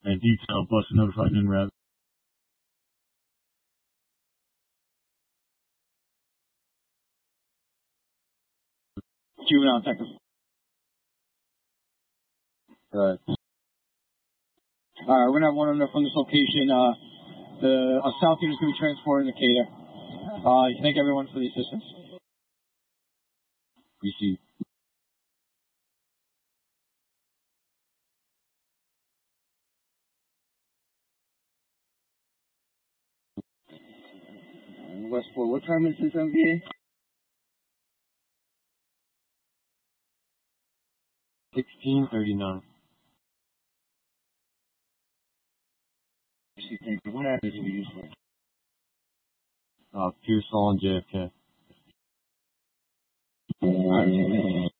And detail plus notified NRAD. Juvenile detective. Right. Alright, we're gonna have one enough from this location. The South unit is gonna be transported to Decatur. Thank everyone for the assistance. Receive. Westport, what time is this MVA? 16:39. What happens if we use it? Pearsall and JFK. Alright.